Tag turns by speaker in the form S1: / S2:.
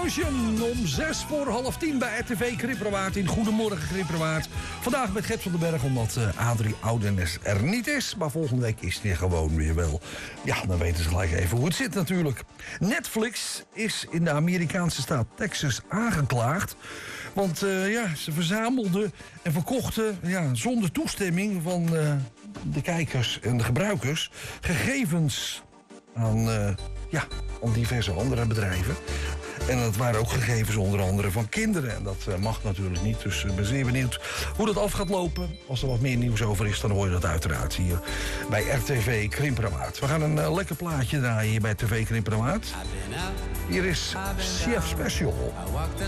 S1: Revolution om 6:06 bij RTV Kriprawaard in Goedemorgen Kriprawaard. Vandaag met Gert van den Berg, omdat Adrie Oudenes er niet is. Maar volgende week is hij gewoon weer wel. Ja, dan weten ze gelijk even hoe het zit natuurlijk. Netflix is in de Amerikaanse staat Texas aangeklaagd. Want ze verzamelden en verkochten zonder toestemming van de kijkers en de gebruikers gegevens aan diverse andere bedrijven. En dat waren ook gegevens onder andere van kinderen. En dat mag natuurlijk niet. Dus ik ben zeer benieuwd hoe dat af gaat lopen. Als er wat meer nieuws over is, dan hoor je dat uiteraard hier bij RTV Kriprawaard. We gaan een lekker plaatje draaien hier bij TV Kriprawaard. Hier is Chef Special.